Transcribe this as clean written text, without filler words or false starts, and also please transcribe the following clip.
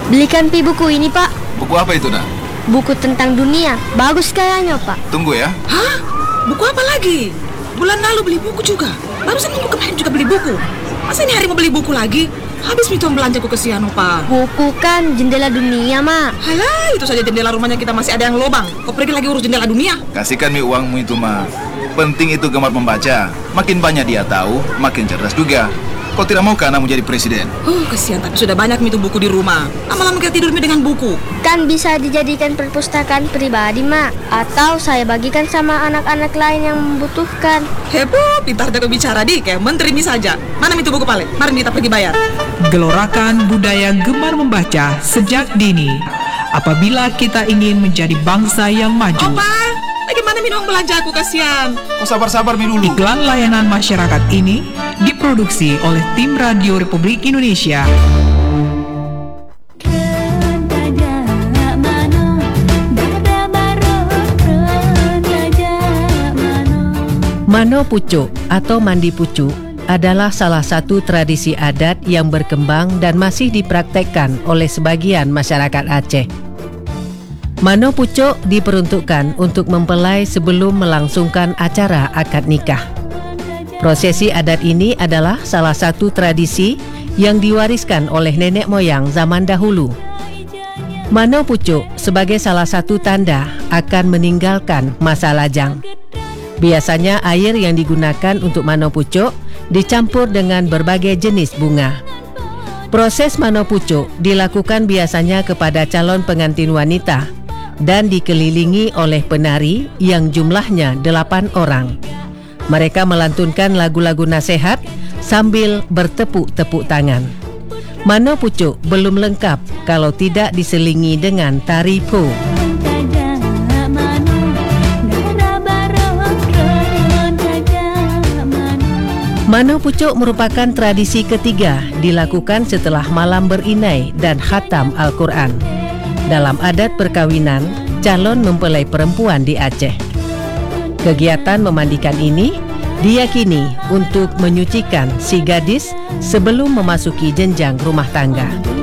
Belikan Pi buku ini, Pak. Buku apa itu, nak? Buku tentang dunia. Bagus kayaknya, Pak. Tunggu ya. Hah? Buku apa lagi? Bulan lalu beli buku juga. Barusan minggu kemarin juga beli buku. Masa ini hari mau beli buku lagi? Habis mitong belanjaku kesian, Pak. Buku kan jendela dunia, Mak. Halah, itu saja jendela rumahnya kita masih ada yang lobang. Kau pergi lagi urus jendela dunia? Kasihkan Mi uangmu itu, Ma. Penting itu gemar membaca. Makin banyak dia tahu, makin cerdas juga. Kau tidak mau kan anakmu jadi presiden? Kesian, tapi sudah banyak itu buku di rumah. Lama-lama kita tidur dengan buku. Kan bisa dijadikan perpustakaan pribadi, Mak. Atau saya bagikan sama anak-anak lain yang membutuhkan. Heboh, pintar jago bicara di kayak menteri mi saja. Mana itu buku Pale? Mari kita pergi bayar. Gelorakan budaya gemar membaca sejak dini. Apabila kita ingin menjadi bangsa yang maju. Opa, bagaimana minum belanja aku kasihan? Kau sabar-sabar Mi dulu. Iklan layanan masyarakat ini diproduksi oleh Tim Radio Republik Indonesia. Mano Pucuk atau mandi pucuk adalah salah satu tradisi adat yang berkembang dan masih dipraktekkan oleh sebagian masyarakat Aceh. Mano Pucuk diperuntukkan untuk mempelai sebelum melangsungkan acara akad nikah. Prosesi adat ini adalah salah satu tradisi yang diwariskan oleh nenek moyang zaman dahulu. Mano Pucuk sebagai salah satu tanda akan meninggalkan masa lajang. Biasanya air yang digunakan untuk mano pucuk dicampur dengan berbagai jenis bunga. Proses mano pucuk dilakukan biasanya kepada calon pengantin wanita dan dikelilingi oleh penari yang jumlahnya 8 orang. Mereka melantunkan lagu-lagu nasihat sambil bertepuk-tepuk tangan. Mano pucuk belum lengkap kalau tidak diselingi dengan tari po. Mano pucuk merupakan tradisi ketiga dilakukan setelah malam berinai dan khatam Al-Quran. Dalam adat perkawinan, calon mempelai perempuan di Aceh. Kegiatan memandikan ini diyakini untuk menyucikan si gadis sebelum memasuki jenjang rumah tangga.